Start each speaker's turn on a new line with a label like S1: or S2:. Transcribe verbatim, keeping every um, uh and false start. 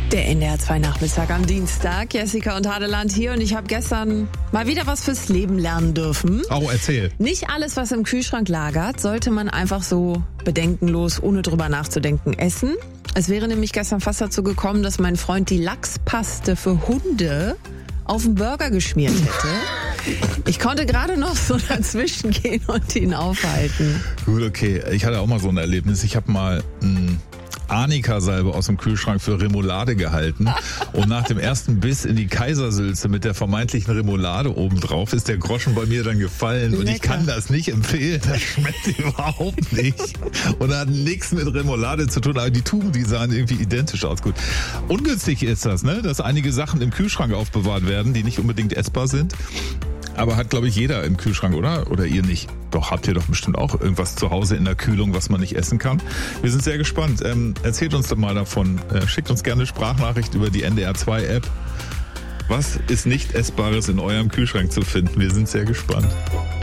S1: Der N D R zwei Nachmittag am Dienstag. Jessica und Hadeland hier und ich habe gestern mal wieder was fürs Leben lernen dürfen.
S2: Oh, erzähl.
S1: Nicht alles, was im Kühlschrank lagert, sollte man einfach so bedenkenlos, ohne drüber nachzudenken, essen. Es wäre nämlich gestern fast dazu gekommen, dass mein Freund die Lachspaste für Hunde auf den Burger geschmiert hätte. Ich konnte gerade noch so dazwischen gehen und ihn aufhalten.
S2: Gut, okay. Ich hatte auch mal so ein Erlebnis. Ich habe mal mh, Arnika-Salbe aus dem Kühlschrank für Remoulade gehalten und nach dem ersten Biss in die Kaisersülze mit der vermeintlichen Remoulade obendrauf ist der Groschen bei mir dann gefallen. Und
S1: Lecker.
S2: Ich kann das nicht empfehlen. Das schmeckt überhaupt nicht und hat nichts mit Remoulade zu tun. Aber die Tuben, die sahen irgendwie identisch aus. Gut. Ungünstig ist das, ne? Dass einige Sachen im Kühlschrank aufbewahrt werden, die nicht unbedingt essbar sind. Aber hat, glaube ich, jeder im Kühlschrank, oder? Oder ihr nicht? Doch, habt ihr doch bestimmt auch irgendwas zu Hause in der Kühlung, was man nicht essen kann. Wir sind sehr gespannt. Ähm, erzählt uns doch mal davon. Äh, schickt uns gerne eine Sprachnachricht über die N D R zwei App. Was ist nicht Essbares in eurem Kühlschrank zu finden? Wir sind sehr gespannt.